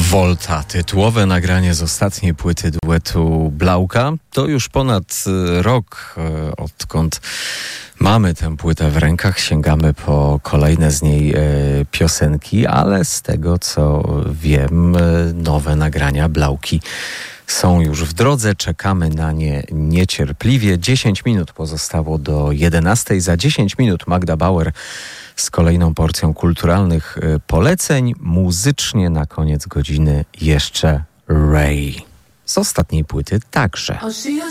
Volta, tytułowe nagranie z ostatniej płyty duetu Blauka. To już ponad rok, odkąd mamy tę płytę w rękach, sięgamy po kolejne z niej piosenki, ale z tego co wiem, nowe nagrania Blauki są już w drodze, czekamy na nie niecierpliwie. 10 minut pozostało do 11. Za 10 minut Magda Bauer z kolejną porcją kulturalnych poleceń. Muzycznie na koniec godziny jeszcze Ray. Z ostatniej płyty także.